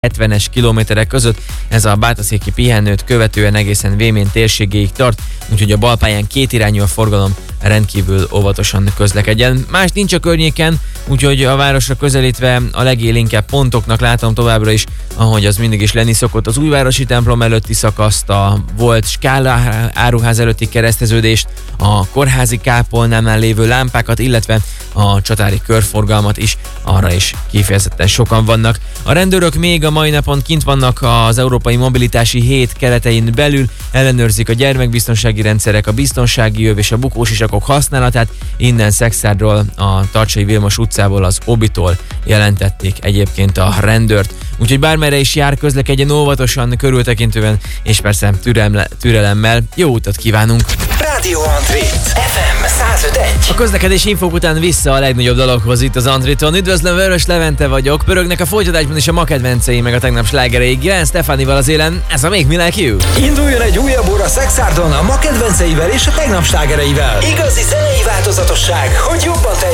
70-es kilométerek között. Ez a Bátaszéki pihenőt követően egészen Vémény térségéig tart, úgyhogy a balpályán kétirányú a forgalom, rendkívül óvatosan közlekedjen. Más nincs a környéken, úgyhogy a városra közelítve a legélénkebb pontoknak látom továbbra is, ahogy az mindig is lenni szokott, az Újvárosi templom előtti szakaszt, a volt Skála áruház előtti kereszteződést, a kórházi kápolnánál lévő lámpákat, illetve a csatári körforgalmat is, arra is kifejezetten sokan vannak. A rendőrök még a mai napon kint vannak az Európai Mobilitási Hét keretein belül, ellenőrzik a gyermekbiztonsági rendszerek, a biztonsági öv és a bukósisakok használatát. Innen Szexárdról, a Tartsai Vilmos utcából, az Obitól jelentették egyébként a rendőrt. Úgyhogy bármerre is jár, közlekedjen óvatosan, körültekintően és persze türelemmel. Jó utat kívánunk! Rádió Antrit, FM 105.1. A közlekedési infók után vissza a legnagyobb dalokhoz itt az Antriton. Üdvözlöm, Vörös Levente vagyok. Pörögnek a folytatásban is a ma kedvencei, meg a tegnap slágerei. Glenn Stefanival az élen, ez a Make Me Like You. Induljon egy újabb óra Szexárdon a ma kedvenceivel és a tegnap slágereivel. Igazi zenei változatosság, hogy jobban